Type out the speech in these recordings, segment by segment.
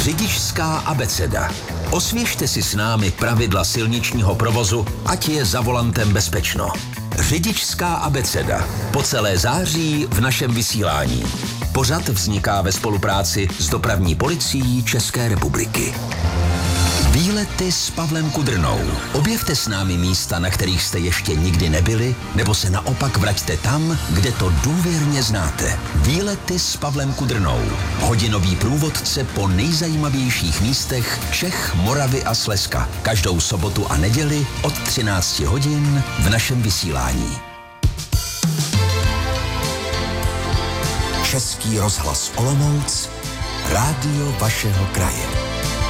Řidičská abeceda. Osvěžte si s námi pravidla silničního provozu, ať je za volantem bezpečno. Řidičská abeceda. Po celé září v našem vysílání. Pořad vzniká ve spolupráci s Dopravní policií České republiky. Výlety s Pavlem Kudrnou. Objevte s námi místa, na kterých jste ještě nikdy nebyli, nebo se naopak vraťte tam, kde to důvěrně znáte. Výlety s Pavlem Kudrnou. Hodinový průvodce po nejzajímavějších místech Čech, Moravy a Slezska. Každou sobotu a neděli od 13 hodin v našem vysílání. Český rozhlas Olomouc, rádio vašeho kraje.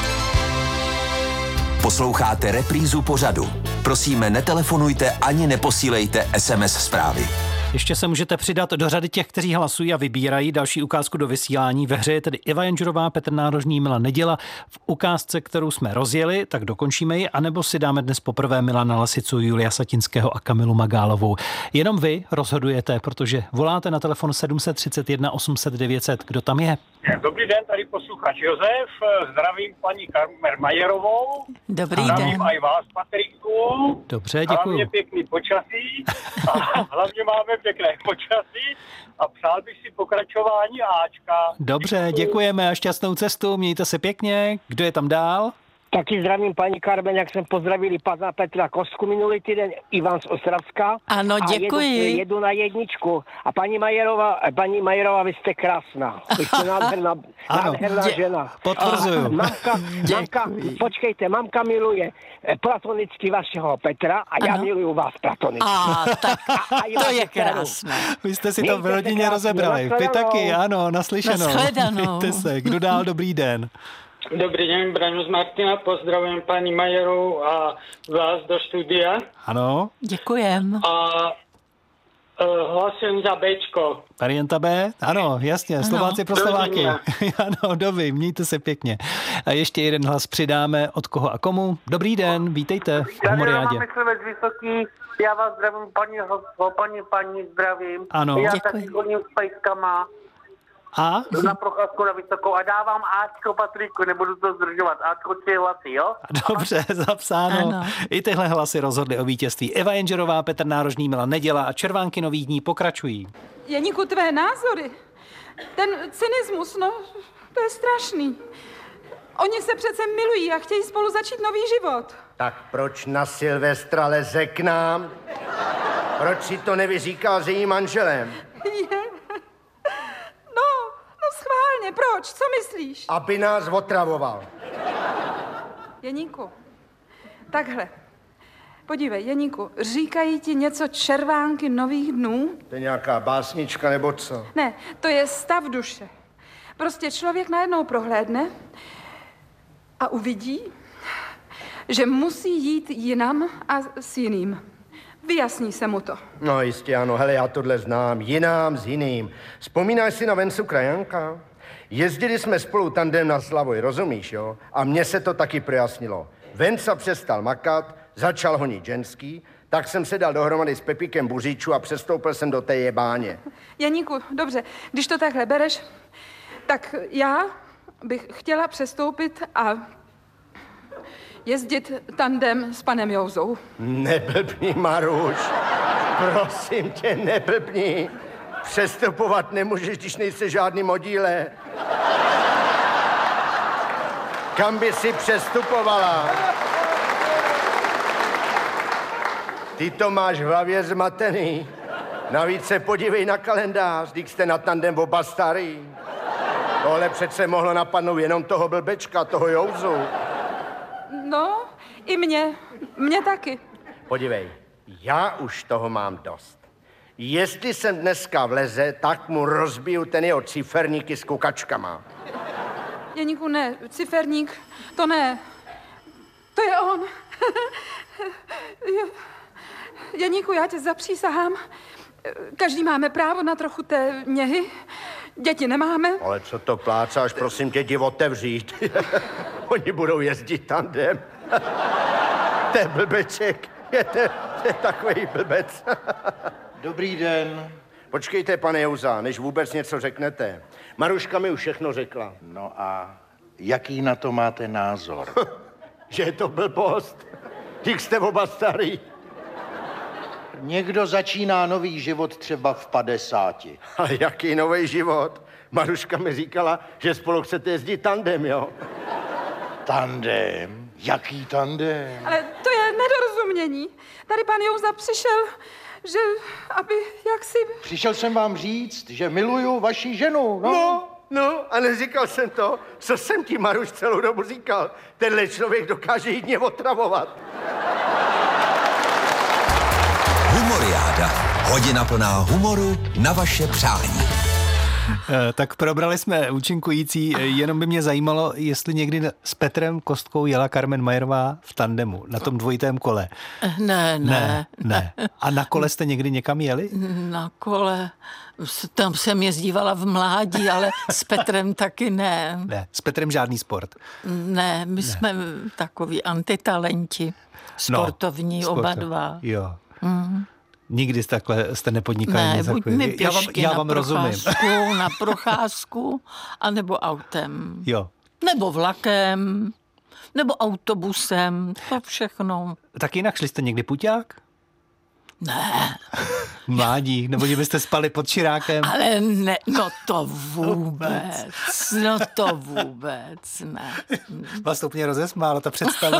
Posloucháte reprízu pořadu. Prosíme, netelefonujte ani neposílejte SMS zprávy. Ještě se můžete přidat do řady těch, kteří hlasují a vybírají další ukázku do vysílání. Ve hře je tedy Eva Janžurová, Petr Nárožný, Milan Neděla. V ukázce, kterou jsme rozjeli, tak dokončíme ji, anebo si dáme dnes poprvé Milana Lasicu, Julia Satinského a Kamilu Magálovou. Jenom vy rozhodujete, protože voláte na telefon 731 800 900. Kdo tam je? Dobrý den, tady posluchač Josef. Zdravím paní Majerovou. Dobrý Zdravím den. i vás, Patriku. Dobře, děkuju. Hlavně pěkný počasí. A hlavně máme pěkné počasí. A přál bych si pokračování Ačka. Dobře, děkujeme a šťastnou cestu. Mějte se pěkně. Kdo je tam dál? Taky zdravím paní Karmen, jak jsem pozdravili pana Petra Kosku minulý týden, Ivan z Ostravska. Ano, děkuji. A jedu na jedničku. A paní Majerová, vy jste krásná. Vy jste nádherná žena. Potvrzuju. Mamka, počkejte, mamka miluje platonicky vašeho Petra a já miluju vás platonicky. Tak to je krásné. Vy jste si to v rodině rozebrali. Vy taky, ano, naslyšenou. Nashledanou. Mějte se. Kdo dál? Dobrý den. Dobrý den, Braňo z Martina, pozdravujem paní Majerovou a vás do studia. Ano. Děkujem. A hlasujem za Bčko. Varianta B? Ano, jasně, Slováci pro Slováky. Ano, dobrý, mějte se pěkně. A ještě jeden hlas přidáme, od koho a komu. Dobrý den, vítejte v Humoriádě. Vysoký, já vás zdravím, paní zdravím. Ano. Já Děkuji. taky chodím s pejskama A? na procházku na Vysokou a dávám Ačko Patriku, nebudu to zdržovat. Ačko 3 hlasy, jo? Dobře, zapsáno. Ano. I tyhle hlasy rozhodly o vítězství. Eva Janžurová, Petr Nárožný, Milan Neděla a Červánky Nových dní pokračují. Jeníku, tvé názory, ten cynismus, no, to je strašný. Oni se přece milují a chtějí spolu začít nový život. Tak proč na Silvestra leze k nám? Proč si to nevyříkal s jejím manželem? No schválně, proč? Co myslíš? Aby nás otravoval. Jeníku, takhle. Podívej, Jeníku, říkají ti něco Červánky Nových dnů? To je nějaká básnička nebo co? Ne, to je stav duše. Prostě člověk najednou prohlédne a uvidí, že musí jít jinam a s jiným. Vyjasní se mu to. No jistě ano, hele, já tohle znám, jinám s jiným. Vzpomínáš si na Vencu Krajanka? Jezdili jsme spolu tandem na Slavoj, rozumíš, jo? A mně se to taky projasnilo. Venca přestal makat, začal honit ženský, tak jsem se dal dohromady s Pepíkem Buříčů a přestoupil jsem do té jebáně. Janíku, dobře, když to takhle bereš, tak já bych chtěla přestoupit a jezdit tandem s panem Jouzou. Neblbni, Maruš. Prosím tě, neblbni. Přestupovat nemůžeš, když nejsi žádný modíle. Kam by si přestupovala? Ty to máš v hlavě zmatený. Navíc se podívej na kalendář, když jste na tandem oba starý. Tohle přece mohlo napadnout jenom toho blbečka, toho Jouzu. No, i mě taky. Podívej, já už toho mám dost. Jestli jsem dneska vleze, tak mu rozbiju ten jeho ciferníky s kukačkama. Jeníku, ne, ciferník, to ne. To je on. Jeníku, já tě zapřísahám. Každý máme právo na trochu té něhy. Děti nemáme. Ale co to plácáš, prosím tě, jdi otevřít. Oni budou jezdit tandem. To je blbeček. To je takový blbec. Dobrý den. Počkejte, pane Jouza, než vůbec něco řeknete. Maruška mi už všechno řekla. No a Jaký na to máte názor? Že je to blbost. Ty jste oba starý. Někdo začíná nový život třeba v 50. Ale jaký nový život? Maruška mi říkala, že spolu chcete jezdit tandem, jo? Tandem? Jaký tandem? Ale to je nedorozumění. Tady pan Jouza přišel, že aby jaksi... Přišel jsem vám říct, že miluju vaši ženu, no. No, a neříkal jsem to, co jsem ti, Maruš, celou dobu říkal. Tenhle člověk dokáže jít otravovat. Humoriáda. Hodina plná humoru na vaše přání. Tak probrali jsme účinkující, jenom by mě zajímalo, jestli někdy s Petrem Kostkou jela Carmen Majerová v tandemu, na tom dvojitém kole. Ne. A na kole jste někdy někam jeli? Na kole, tam jsem jezdívala v mládí, ale s Petrem taky ne. Ne, s Petrem žádný sport. Ne, my jsme takový antitalenti, sportovní oba dva. Jo. Nikdy jste nepodnikali ne, nic buď mi pěšky já vám rozumím. Na procházku, anebo autem. Jo. Nebo vlakem, nebo autobusem, to všechno. Tak jinak šli jste někdy puťák? Ne. Mládí, nebo že byste spali pod širákem? Ale ne, no to vůbec ne. Vás to úplně rozesmálo, ta představa.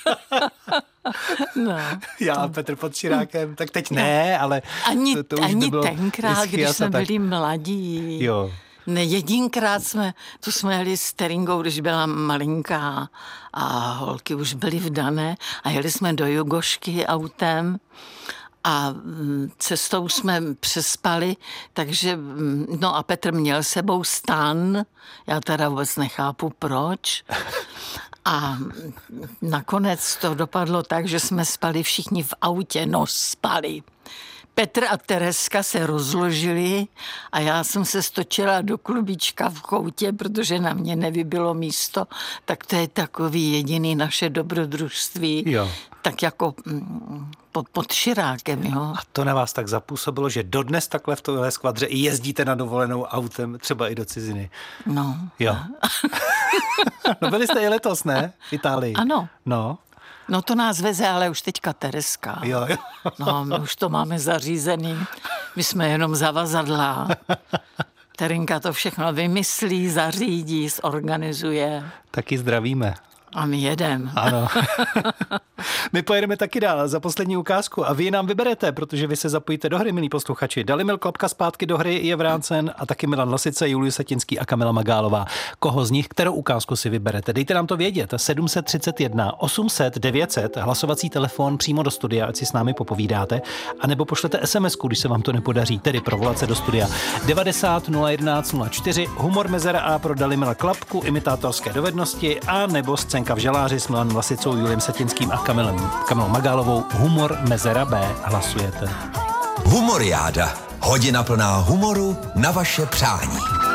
No. Já a Petr pod širákem, tak teď ne, ale... Ani bylo tenkrát, když jsme byli mladí. Jo. Ne, jedinkrát jsme jeli s Teringou, když byla malinká a holky už byly vdané a jeli jsme do Jugošky autem a cestou jsme přespali, takže, no a Petr měl sebou stan, já teda vůbec nechápu proč. A nakonec to dopadlo tak, že jsme spali všichni v autě, spali. Petr a Tereska se rozložili a já jsem se stočila do klubíčka v koutě, protože na mě nevybilo místo, tak to je takový jediný naše dobrodružství. Jo. Tak jako pod širákem, jo. A to na vás tak zapůsobilo, že dodnes takhle v tohle skvadře i jezdíte na dovolenou autem, třeba i do ciziny. No. Jo. No byli jste i letos, ne? V Itálii. Ano. No. No to nás veze, ale už teďka Tereska. Jo. No, my už to máme zařízený. My jsme jenom zavazadla. Terinka to všechno vymyslí, zařídí, zorganizuje. Taky zdravíme. A my jedem. Ano. My pojedeme taky dál za poslední ukázku a vy nám vyberete, protože vy se zapojíte do hry, milí posluchači. Dalimil Klapka zpátky do hry je vrácen a taky Milan Lasice, Julius Satinský a Kamila Magálová. Koho z nich, kterou ukázku si vyberete? Dejte nám to vědět. 731 800 900, hlasovací telefon přímo do studia, ať si s námi popovídáte, anebo pošlete SMS-ku, když se vám to nepodaří, tedy provolat se do studia 90 011 04, humor mezera A pro Dalimila Klapku, imitátorské dovednosti a nebo Scénka v žaláři s Milanem Lasicou, Juliem Satinským a Kamilou Magálovou, humor mezera B. Hlasujete. Humoriáda. Hodina plná humoru na vaše přání.